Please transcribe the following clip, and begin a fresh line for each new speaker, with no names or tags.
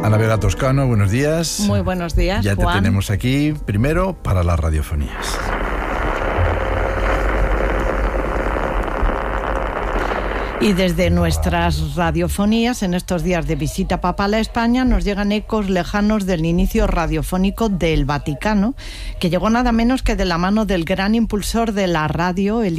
Ana Vega Toscano, buenos días.
Muy buenos días,
Ya
Juan.
te tenemos aquí, primero, para las radiofonías.
Y desde nuestras radiofonías, en estos días de visita papal a España, nos llegan ecos lejanos del inicio radiofónico del Vaticano, que llegó nada menos que de la mano del gran impulsor de la radio, el